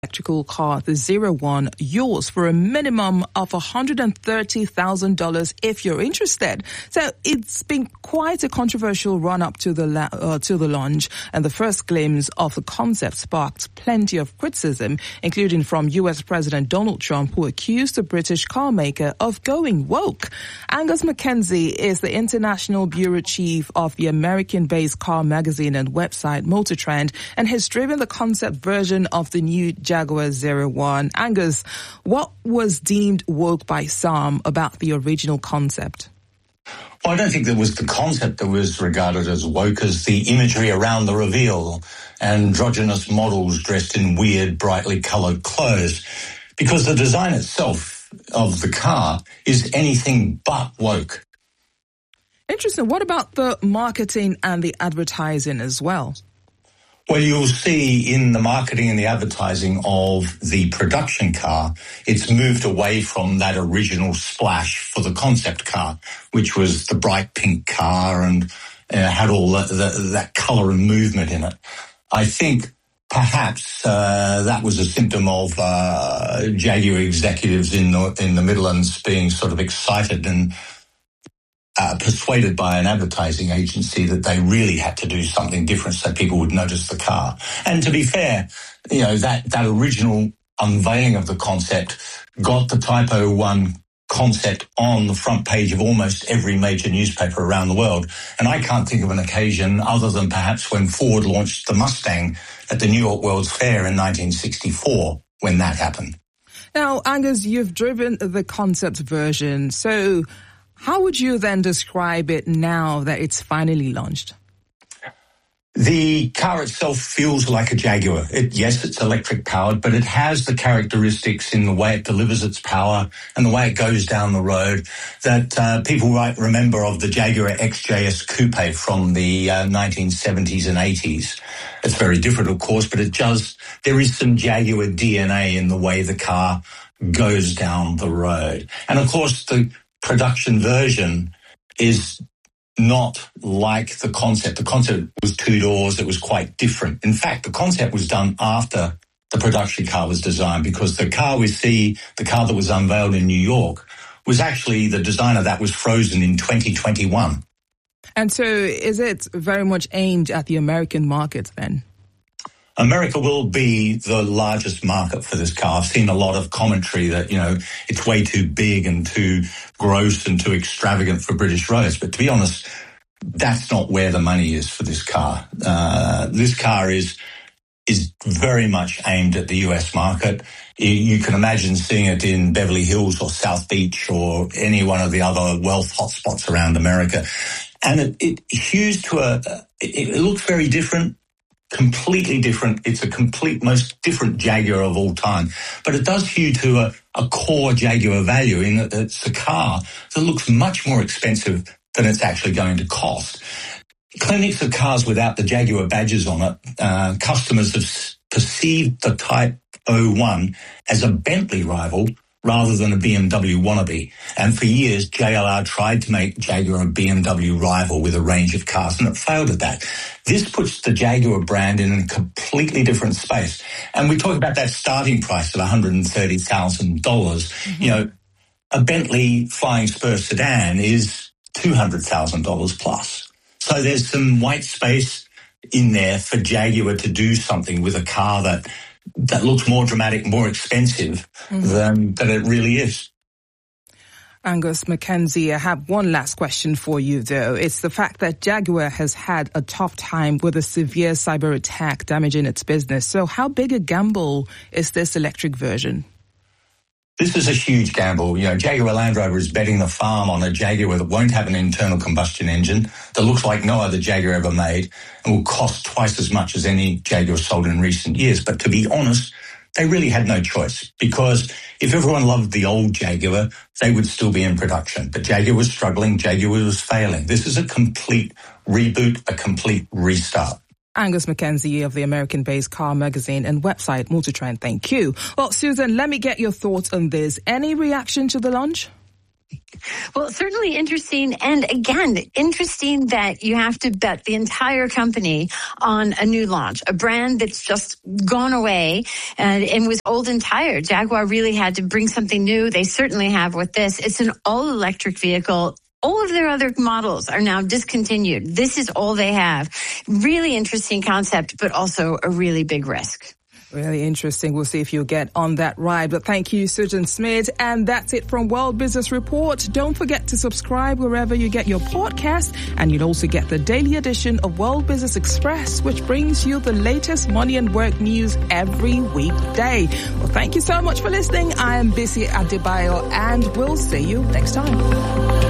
electrical car, the 01, yours for a minimum of $130,000 if you're interested. So it's been quite a controversial run-up to the launch, and the first glimpse of the concept sparked plenty of criticism, including from US President Donald Trump, who accused the British car maker of going woke. Angus McKenzie is the international bureau chief of the American-based car magazine and website MotorTrend, and has driven the concept version of the new Jaguar 01. Angus, what was deemed woke by some about the original concept? Well, I don't think that was the concept that was regarded as woke as the imagery around the reveal, androgynous models dressed in weird, brightly coloured clothes, because the design itself of the car is anything but woke. Interesting. What about the marketing and the advertising as well? Well, you'll see in the marketing and the advertising of the production car, it's moved away from that original splash for the concept car, which was the bright pink car and had all that colour and movement in it. I think perhaps that was a symptom of Jaguar executives in the Midlands being sort of excited and persuaded by an advertising agency that they really had to do something different so people would notice the car. And to be fair, you know, that original unveiling of the concept got the Type 01 concept on the front page of almost every major newspaper around the world. And I can't think of an occasion other than perhaps when Ford launched the Mustang at the New York World's Fair in 1964, when that happened. Now, Angus, you've driven the concept version, so how would you then describe it now that it's finally launched? The car itself feels like a Jaguar. Yes, it's electric powered, but it has the characteristics in the way it delivers its power and the way it goes down the road that people might remember of the Jaguar XJS Coupe from the 1970s and 80s. It's very different, of course, but there is some Jaguar DNA in the way the car goes down the road. And of course, the production version is not like the concept. The concept was two doors. It was quite different. In fact, the concept was done after the production car was designed, because the car we see, the car that was unveiled in New York, was actually the designer that was frozen in 2021. And so is it very much aimed at the American market then? America will be the largest market for this car. I've seen a lot of commentary that, you know, it's way too big and too gross and too extravagant for British roads. But to be honest, that's not where the money is for this car. This car is very much aimed at the US market. You can imagine seeing it in Beverly Hills or South Beach or any one of the other wealth hotspots around America. And it hews to it looks very different. Completely different. It's a most different Jaguar of all time. But it does hew to a core Jaguar value in that it's a car that looks much more expensive than it's actually going to cost. Clinics of cars without the Jaguar badges on it, customers have perceived the Type 01 as a Bentley rival rather than a BMW wannabe. And for years, JLR tried to make Jaguar a BMW rival with a range of cars, and it failed at that. This puts the Jaguar brand in a completely different space. And we talk about that starting price of $130,000. Mm-hmm. You know, a Bentley Flying Spur sedan is $200,000 plus. So there's some white space in there for Jaguar to do something with a car that looks more dramatic, more expensive than it really is. Angus McKenzie, I have one last question for you, though. It's the fact that Jaguar has had a tough time with a severe cyber attack damaging its business. So how big a gamble is this electric version? This is a huge gamble. You know, Jaguar Land Rover is betting the farm on a Jaguar that won't have an internal combustion engine, that looks like no other Jaguar ever made, and will cost twice as much as any Jaguar sold in recent years. But to be honest, they really had no choice, because if everyone loved the old Jaguar, they would still be in production. But Jaguar was struggling, Jaguar was failing. This is a complete reboot, a complete restart. Angus McKenzie of the American-based car magazine and website MotorTrend, thank you. Well, Susan, let me get your thoughts on this. Any reaction to the launch? Well, certainly interesting. And again, interesting that you have to bet the entire company on a new launch, a brand that's just gone away and was old and tired. Jaguar really had to bring something new. They certainly have with this. It's an all-electric vehicle. All of their other models are now discontinued. This is all they have. Really interesting concept, but also a really big risk. Really interesting. We'll see if you'll get on that ride. But thank you, Susan Smith. And that's it from World Business Report. Don't forget to subscribe wherever you get your podcast. And you'll also get the daily edition of World Business Express, which brings you the latest money and work news every weekday. Well, thank you so much for listening. I am Bisi Adebayo, and we'll see you next time.